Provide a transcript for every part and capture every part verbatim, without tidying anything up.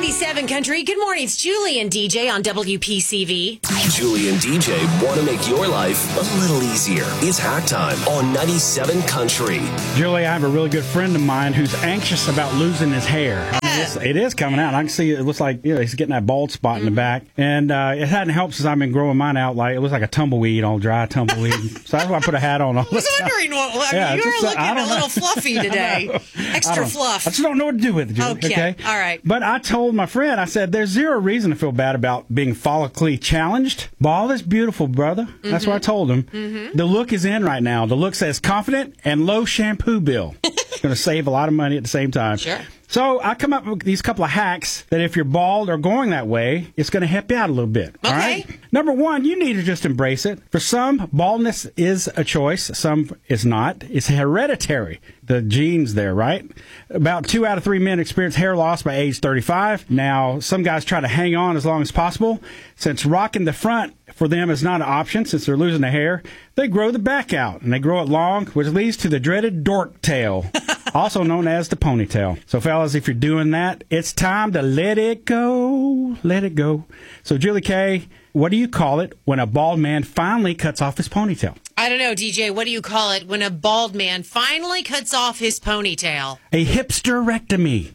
ninety-seven Country. Good morning. It's Julie and D J on W P C V. Julie and D J want to make your life a little easier. It's Hack Time on ninety-seven Country. Julie, I have a really good friend of mine who's anxious about losing his hair. I mean, it's, it is coming out. I can see it looks like, you know, he's getting that bald spot mm-hmm. in the back. And uh, it hadn't helped since I've been growing mine out. Like it looks like a tumbleweed, all dry tumbleweed. So that's why I put a hat on. All I was wondering what, I mean, yeah, you just, were looking a little know. fluffy today. Extra I fluff. I just don't know what to do with it, Julie. Okay. okay. All right. But I told my friend, I said, there's zero reason to feel bad about being follically challenged. Bald is beautiful, brother. Mm-hmm. That's what I told him. Mm-hmm. The look is in right now. The look says confident and low shampoo bill. It's going to save a lot of money at the same time. Sure. So I come up with these couple of hacks that if you're bald or going that way, it's going to help you out a little bit. Okay. All right? Number one, you need to just embrace it. For some, baldness is a choice. Some is not. It's hereditary. The genes there, right? About two out of three men experience hair loss by age thirty-five. Now, some guys try to hang on as long as possible. Since rocking the front for them is not an option, since they're losing the hair, they grow the back out, and they grow it long, which leads to the dreaded dork tail, also known as the ponytail. So, fellas, if you're doing that, it's time to let it go. Let it go. So, Julie K., what do you call it when a bald man finally cuts off his ponytail? I don't know, D J. What do you call it when a bald man finally cuts off his ponytail? A hipsterectomy.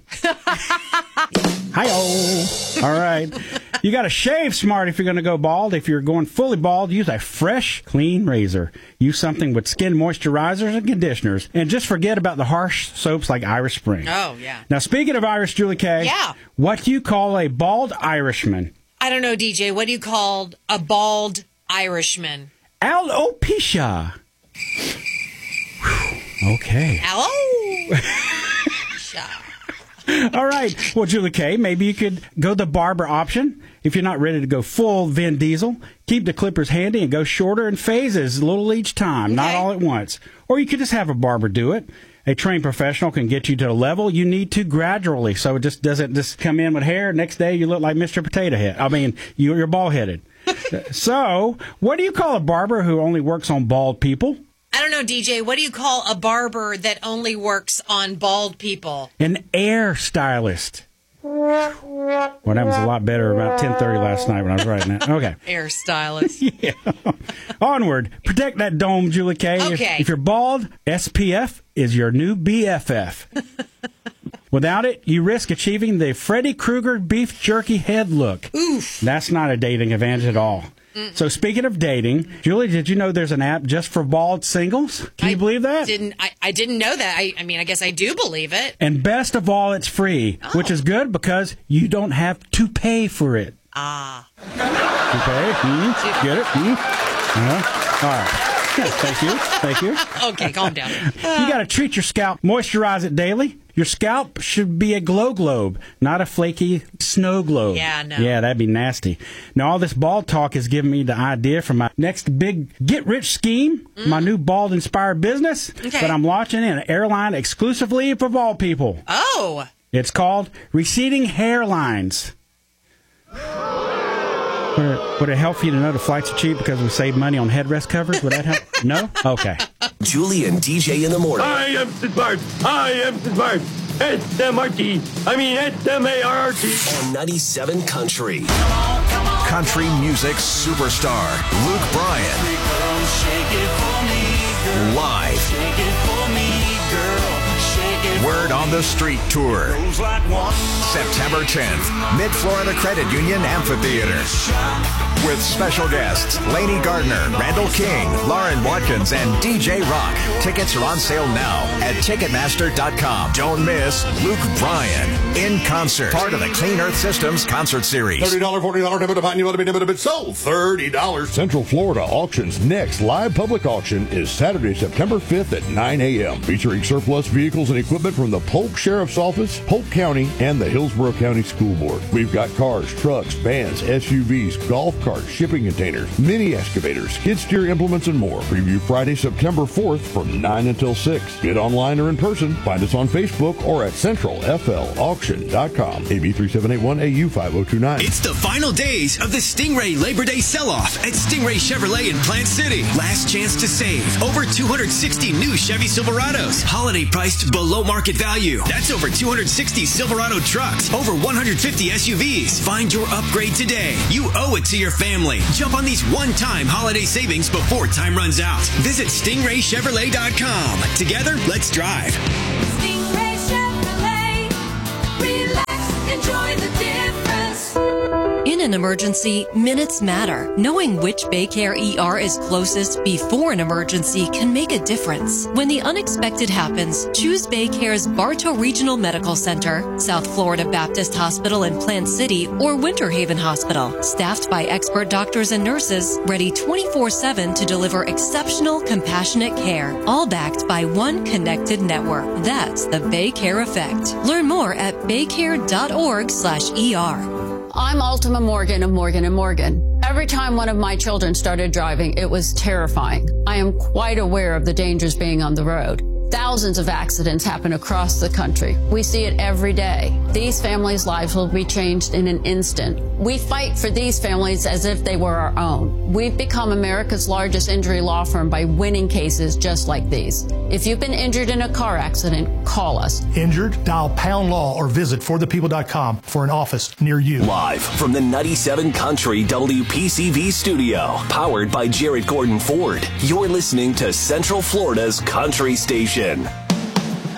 Hi-oh. All right. You got to shave smart if you're going to go bald. If you're going fully bald, use a fresh, clean razor. Use something with skin moisturizers and conditioners. And just forget about the harsh soaps like Irish Spring. Oh, yeah. Now, speaking of Irish, Julie K., yeah. what do you call a bald Irishman? I don't know, D J. What do you call a bald Irishman? Alopecia. Okay. Alopecia. All right. Well, Julie K., maybe you could go the barber option. If you're not ready to go full Vin Diesel, keep the clippers handy and go shorter in phases, a little each time, okay. Not all at once. Or you could just have a barber do it. A trained professional can get you to the level you need to gradually, so it just doesn't just come in with hair. Next day, you look like Mister Potato Head. I mean, you're bald-headed. So, what do you call a barber who only works on bald people? I don't know, D J. What do you call a barber that only works on bald people? An air stylist. Well, that was a lot better about ten thirty last night when I was writing that. Okay. Air stylist. Yeah. Onward. Protect that dome, Julie K. Okay. If, if you're bald, S P F is your new B F F. Without it, you risk achieving the Freddy Krueger beef jerky head look. Oof. That's not a dating advantage at all. Mm-mm. So speaking of dating, Julie, did you know there's an app just for bald singles? Can I you believe that? Didn't I, I didn't know that. I, I mean, I guess I do believe it. And best of all, it's free, oh. which is good because you don't have to pay for it. Ah. Okay. Mm-hmm. Get it? Mm-hmm. Uh-huh. All right. Thank you. Thank you. Okay, calm down. You got to treat your scalp. Moisturize it daily. Your scalp should be a glow globe, not a flaky snow globe. Yeah, no. Yeah, that'd be nasty. Now, all this bald talk has given me the idea for my next big get-rich scheme, mm. my new bald-inspired business okay. that I'm launching in an airline exclusively for bald people. Oh. It's called Receding Hairlines. Would it, would it help you to know the flights are cheap because we save money on headrest covers? Would that help? No? Okay. Julie and D J in the morning. I am smart. I am smart. S M R T. I mean S M A R R T. On ninety-seven Country. Come on, come on. Country music superstar Luke Bryan. Shake it for me, girl. Live. Shake it for me, girl. Shake it Word on the Street Tour. September tenth, Mid-Florida Credit Union Amphitheater. With special guests Lainey Gardner, Randall King, Lauren Watkins, and D J Rock. Tickets are on sale now at Ticketmaster dot com. Don't miss Luke Bryan in concert. Part of the Clean Earth Systems concert series. thirty dollars, forty dollars, never define you want to be never bit sold. thirty dollars. Central Florida Auction's next live public auction is Saturday, September fifth at nine a.m. featuring surplus vehicles and equipment from the Polk Sheriff's Office, Polk County, and the Hillsborough County School Board. We've got cars, trucks, vans, S U Vs, golf carts, shipping containers, mini excavators, skid steer implements, and more. Preview Friday, September fourth from nine until six. Bid online or in person. Find us on Facebook or at central f l auction dot com. A B three seven eight one A U five oh two nine. It's the final days of the Stingray Labor Day sell-off at Stingray Chevrolet in Plant City. Last chance to save. Over two hundred sixty new Chevy Silverados. Holiday priced below market value. That's over two hundred sixty Silverado trucks. trucks, over one hundred fifty S U Vs. Find your upgrade today. You owe it to your family. Jump on these one-time holiday savings before time runs out. Visit stingray chevrolet dot com. Together, let's drive. Stingray Chevrolet. Relax, enjoy the difference. In an emergency, minutes matter. Knowing which Baycare E R is closest before an emergency can make a difference. When the unexpected happens, choose Baycare's Bartow Regional Medical Center, South Florida Baptist Hospital in Plant City, or Winter Haven Hospital. Staffed by expert doctors and nurses, ready twenty-four seven to deliver exceptional, compassionate care. All backed by one connected network. That's the Baycare effect. Learn more at baycare dot org slash E R. I'm Ultima Morgan of Morgan and Morgan. Every time one of my children started driving, it was terrifying. I am quite aware of the dangers being on the road. Thousands of accidents happen across the country. We see it every day. These families' lives will be changed in an instant. We fight for these families as if they were our own. We've become America's largest injury law firm by winning cases just like these. If you've been injured in a car accident, call us. Injured? Dial pound law or visit for the people dot com for an office near you. Live from the ninety-seven Country W P C V studio, powered by Jarrett Gordon Ford. You're listening to Central Florida's Country Station.